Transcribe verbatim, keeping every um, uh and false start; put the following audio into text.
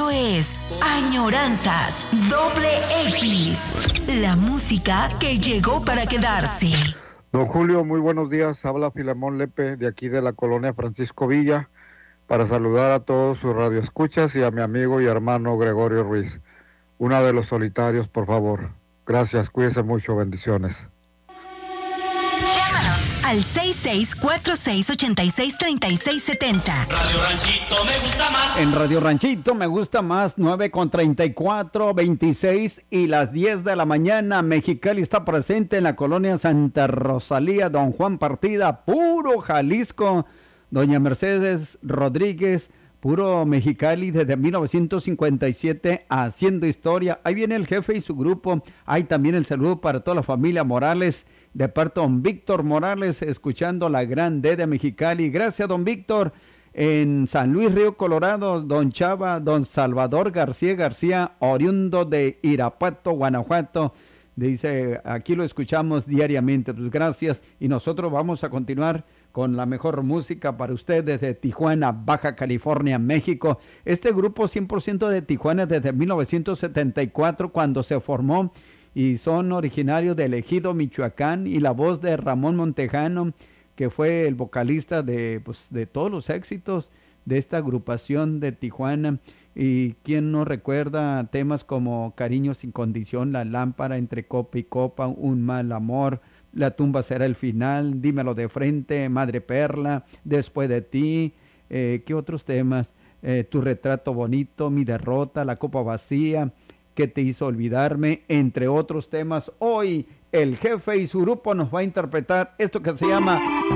Esto es Añoranzas Doble X, la música que llegó para quedarse. Don Julio, muy buenos días. Habla Filemón Lepe de aquí de la colonia Francisco Villa para saludar a todos sus radioescuchas y a mi amigo y hermano Gregorio Ruiz. Una de los solitarios, por favor. Gracias, cuídese mucho, bendiciones. Llámanos al seis seis cuatro seis ocho seis tres seis siete cero. Radio Ranchito me gusta más. En Radio Ranchito me gusta más, nueve con treinta y cuatro, veintiséis y las diez de la mañana. Mexicali está presente en la colonia Santa Rosalía, Don Juan Partida, puro Jalisco. Doña Mercedes Rodríguez, puro Mexicali desde mil novecientos cincuenta y siete, haciendo historia. Ahí viene el jefe y su grupo. Hay también el saludo para toda la familia Morales, de parte de don Víctor Morales, escuchando la Gran D de Mexicali. Gracias, don Víctor. En San Luis Río Colorado, don Chava, don Salvador García García, oriundo de Irapuato, Guanajuato. Dice, aquí lo escuchamos diariamente. Pues gracias. Y nosotros vamos a continuar con la mejor música para usted desde Tijuana, Baja California, México. Este grupo cien por ciento de Tijuana desde mil novecientos setenta y cuatro, cuando se formó, y son originarios de Ejido, Michoacán, y la voz de Ramón Montejano, que fue el vocalista de, pues, de todos los éxitos de esta agrupación de Tijuana. Y quién no recuerda temas como Cariño sin condición, La lámpara, Entre copa y copa, Un mal amor, La tumba será el final, Dímelo de frente, Madre perla, Después de ti, eh, ¿qué otros temas? Eh, Tu retrato bonito, Mi derrota, La copa vacía, ¿Qué te hizo olvidarme? Entre otros temas. Hoy el jefe y su grupo nos va a interpretar esto que se llama